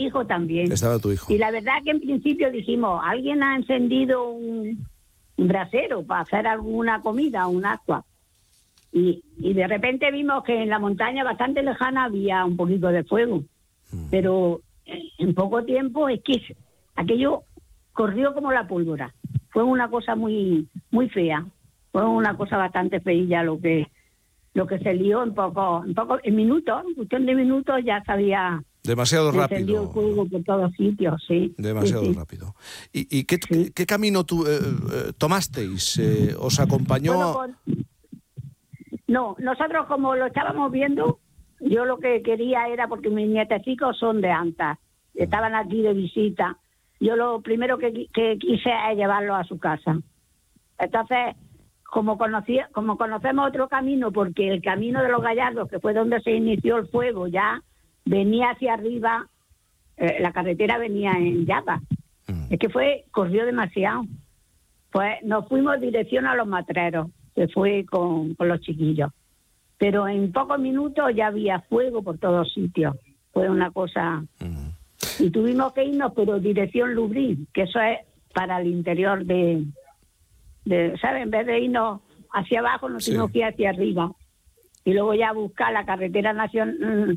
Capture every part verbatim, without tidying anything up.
hijo también. Estaba tu hijo. Y la verdad que en principio dijimos, alguien ha encendido un, un brasero para hacer alguna comida, un agua. Y, y de repente vimos que en la montaña bastante lejana había un poquito de fuego. Mm. Pero en poco tiempo es que aquello corrió como la pólvora. Fue una cosa muy muy fea. Fue una cosa bastante feilla lo que lo que se lió en poco, en poco, en minutos, en cuestión de minutos ya sabía. Demasiado rápido. Encendió el fuego por todos sitios, sí. Demasiado sí, sí. rápido. ¿Y, y qué, sí. qué, qué camino tu, eh, eh, tomasteis? Eh, ¿Os acompañó? Bueno, con... No, nosotros como lo estábamos viendo, yo lo que quería era, porque mis nietecicos son de Anta, estaban aquí de visita. Yo lo primero que, que quise es llevarlos a su casa. Entonces, como conocía, como conocemos otro camino, porque el camino de los Gallardos, que fue donde se inició el fuego, ya venía hacia arriba, eh, la carretera venía en llama. Mm. Es que fue, corrió demasiado. Pues nos fuimos dirección a los Matreros, se fue con, con los chiquillos. Pero en pocos minutos ya había fuego por todos sitios. Fue una cosa... Mm. Y tuvimos que irnos, pero dirección Lubrín, que eso es para el interior de... de ¿sabes? En vez de irnos hacia abajo, nos sí. tuvimos que ir hacia arriba. Y luego ya buscar la carretera nacional,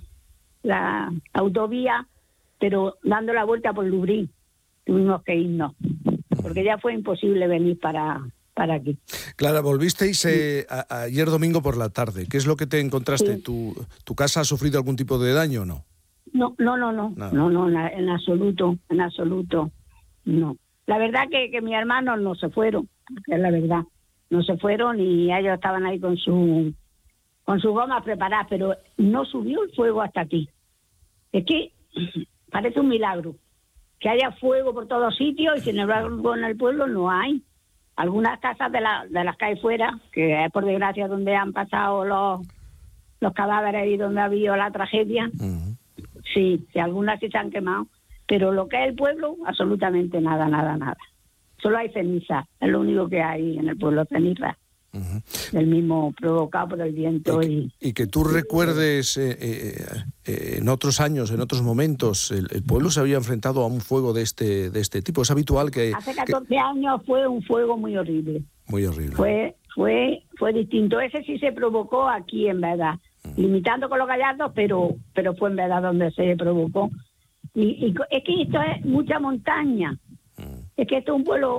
la autovía, pero dando la vuelta por Lubrín. Tuvimos que irnos, porque ya fue imposible venir para... para aquí. Clara, volvisteis eh, a, a ayer domingo por la tarde. ¿Qué es lo que te encontraste? Sí. ¿Tu, ¿Tu casa ha sufrido algún tipo de daño o no? No, no, no, no, Nada. no, no, en, en absoluto, en absoluto, no. La verdad que, que mis hermanos no se fueron, porque es la verdad, no se fueron y ellos estaban ahí con su con sus gomas preparadas, pero no subió el fuego hasta aquí. Es que parece un milagro que haya fuego por todos sitios y sin embargo en el pueblo no hay. Algunas casas de, la, de las que hay fuera, que es por desgracia donde han pasado los, los cadáveres y donde ha habido la tragedia, uh-huh. sí, sí, algunas sí se han quemado, pero lo que es el pueblo, absolutamente nada, nada, nada. Solo hay ceniza, es lo único que hay en el pueblo, ceniza. Uh-huh. El mismo provocado por el viento. Y que, y... y que tú recuerdes eh, eh, eh, en otros años, en otros momentos, el, el pueblo se había enfrentado a un fuego de este de este tipo. Es habitual que... Hace catorce que... años fue un fuego muy horrible. Muy horrible. Fue fue fue distinto. Ese sí se provocó aquí, en verdad. Uh-huh. Limitando con los Gallardos, pero, pero fue en verdad donde se provocó. Y, y es que esto es mucha montaña. Uh-huh. Es que esto es un pueblo...